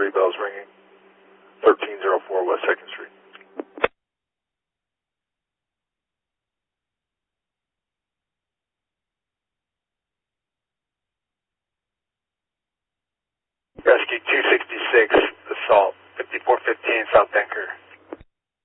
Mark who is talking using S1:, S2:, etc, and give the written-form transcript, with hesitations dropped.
S1: 3 bells ringing. 1304 West 2nd Street. Rescue 266, assault, 5415 South Denker.